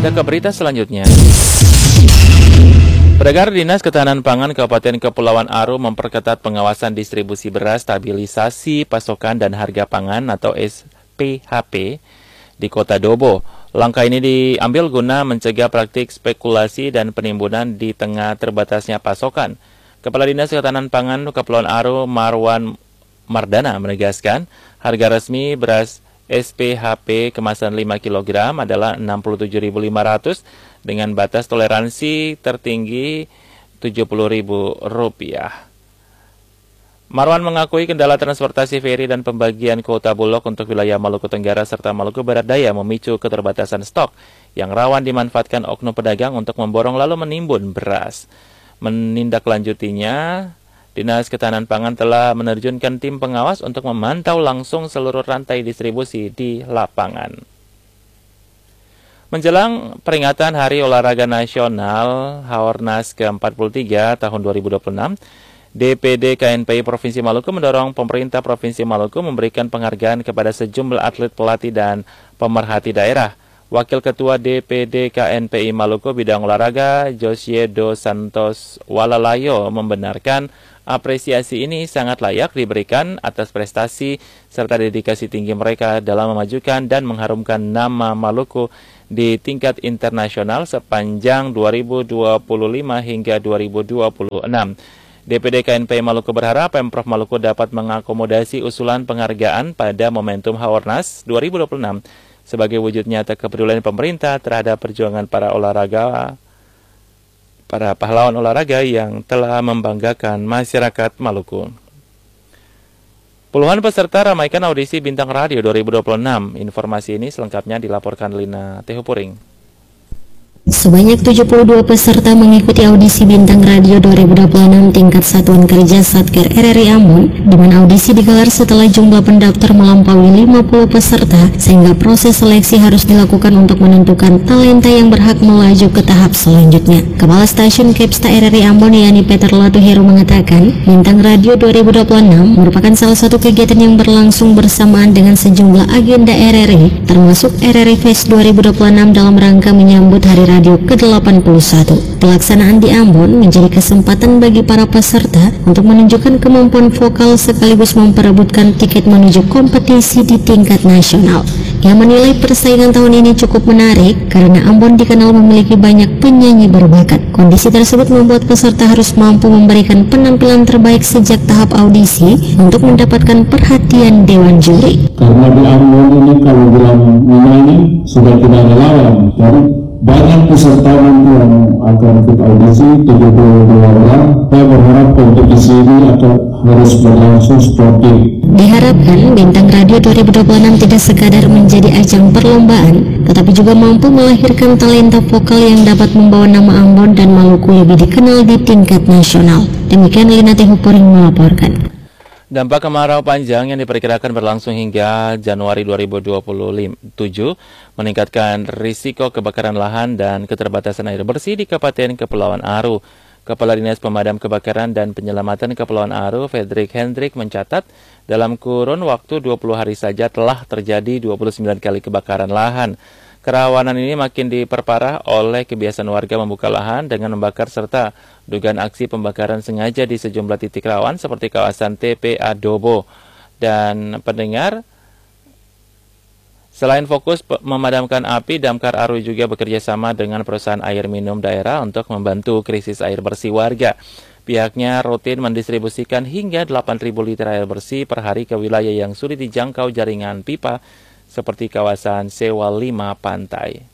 Kita ke berita selanjutnya. Pedagang Dinas Ketahanan Pangan Kabupaten Kepulauan Aru memperketat pengawasan distribusi beras, stabilisasi pasokan dan harga pangan atau SPHP di Kota Dobo. Langkah ini diambil guna mencegah praktik spekulasi dan penimbunan di tengah terbatasnya pasokan. Kepala Dinas Ketahanan Pangan Kepulauan Aru Marwan Mardana menegaskan harga resmi beras SPHP kemasan 5 kg adalah Rp67.500 dengan batas toleransi tertinggi Rp70.000. Marwan mengakui kendala transportasi feri dan pembagian kuota bulog untuk wilayah Maluku Tenggara serta Maluku Barat Daya memicu keterbatasan stok yang rawan dimanfaatkan oknum pedagang untuk memborong lalu menimbun beras. Menindaklanjutinya, Dinas Ketahanan Pangan telah menerjunkan tim pengawas untuk memantau langsung seluruh rantai distribusi di lapangan. Menjelang peringatan Hari Olahraga Nasional Haornas ke-43 tahun 2026, DPD KNPI Provinsi Maluku mendorong pemerintah Provinsi Maluku memberikan penghargaan kepada sejumlah atlet pelatih dan pemerhati daerah. Wakil Ketua DPD KNPI Maluku bidang olahraga, Josie Dos Santos Walalayo, membenarkan apresiasi ini sangat layak diberikan atas prestasi serta dedikasi tinggi mereka dalam memajukan dan mengharumkan nama Maluku di tingkat internasional sepanjang 2025 hingga 2026. DPD KNPI Maluku berharap Pemprov Maluku dapat mengakomodasi usulan penghargaan pada momentum Haornas 2026 sebagai wujud nyata kepedulian pemerintah terhadap perjuangan para pahlawan olahraga yang telah membanggakan masyarakat Maluku. Puluhan peserta ramaikan audisi Bintang Radio 2026. Informasi ini selengkapnya dilaporkan Lina Tehupuring. Sebanyak 72 peserta mengikuti audisi Bintang Radio 2026 tingkat Satuan Kerja Satker RRI Ambon, di mana audisi digelar setelah jumlah pendaftar melampaui 50 peserta, sehingga proses seleksi harus dilakukan untuk menentukan talenta yang berhak melaju ke tahap selanjutnya. Kepala Stasiun Kepsta RRI Ambon, yakni Peter Latuheru, mengatakan Bintang Radio 2026 merupakan salah satu kegiatan yang berlangsung bersamaan dengan sejumlah agenda RRI, termasuk RRI Fest 2026 dalam rangka menyambut Hari Radio ke-81. Pelaksanaan di Ambon menjadi kesempatan bagi para peserta untuk menunjukkan kemampuan vokal sekaligus memperebutkan tiket menuju kompetisi di tingkat nasional. Yang menilai persaingan tahun ini cukup menarik karena Ambon dikenal memiliki banyak penyanyi berbakat. Kondisi tersebut membuat peserta harus mampu memberikan penampilan terbaik sejak tahap audisi untuk mendapatkan perhatian Dewan Juri. Karena di Ambon ini kalau bilang menyanyi sudah tidak ada lawan, jadi banyak peserta nanti yang akan ikut audisi, 72 orang. Saya berharap kompetisi ini harus berlangsung sportif. Diharapkan Bintang Radio 2026 tidak sekadar menjadi ajang perlombaan, tetapi juga mampu melahirkan talenta vokal yang dapat membawa nama Ambon dan Maluku lebih dikenal di tingkat nasional. Demikian Lina Tehupuring melaporkan. Dampak kemarau panjang yang diperkirakan berlangsung hingga Januari 2027 meningkatkan risiko kebakaran lahan dan keterbatasan air bersih di Kabupaten Kepulauan Aru. Kepala Dinas Pemadam Kebakaran dan Penyelamatan Kepulauan Aru, Fredrik Hendrik, mencatat dalam kurun waktu 20 hari saja telah terjadi 29 kali kebakaran lahan. Kerawanan ini makin diperparah oleh kebiasaan warga membuka lahan dengan membakar serta dugaan aksi pembakaran sengaja di sejumlah titik rawan seperti kawasan TPA Dobo. Dan pendengar, selain fokus memadamkan api, Damkar Aru juga bekerja sama dengan perusahaan air minum daerah untuk membantu krisis air bersih warga. Pihaknya rutin mendistribusikan hingga 8.000 liter air bersih per hari ke wilayah yang sulit dijangkau jaringan pipa seperti kawasan Sewa 5 Pantai.